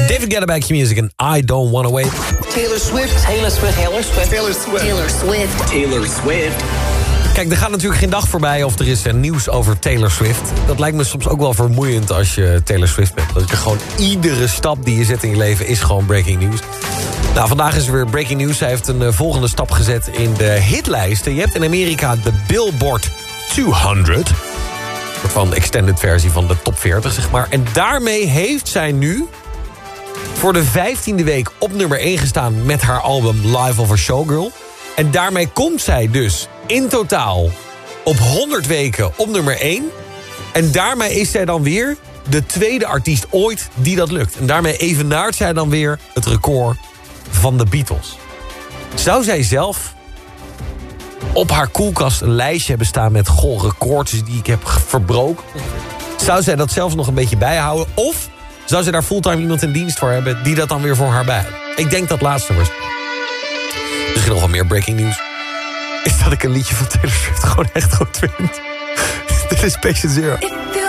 David Guetta bij Q-Music en I Don't Wanna Wait. Taylor Swift. Taylor Swift. Taylor Swift. Taylor Swift. Taylor Swift. Taylor Swift. Kijk, er gaat natuurlijk geen dag voorbij of er is nieuws over Taylor Swift. Dat lijkt me soms ook wel vermoeiend als je Taylor Swift bent. Dat je gewoon iedere stap die je zet in je leven is gewoon breaking news. Nou, vandaag is er weer breaking news. Hij heeft een volgende stap gezet in de hitlijsten. Je hebt in Amerika de Billboard 200. Een soort van extended versie van de top 40, zeg maar. En daarmee heeft zij nu voor de 15e week op nummer 1 gestaan met haar album Live of a Showgirl. En daarmee komt zij dus in totaal op 100 weken op nummer 1. En daarmee is zij dan weer de tweede artiest ooit die dat lukt. En daarmee evenaart zij dan weer het record van de Beatles. Zou zij zelf op haar koelkast een lijstje hebben staan met records die ik heb verbroken? Zou zij dat zelfs nog een beetje bijhouden? Of zou zij daar fulltime iemand in dienst voor hebben die dat dan weer voor haar bijhoudt? Ik denk dat laatste was. Misschien nog wel meer breaking news. Is dat ik een liedje van Taylor Swift gewoon echt goed vind. Dit is Patient Zero.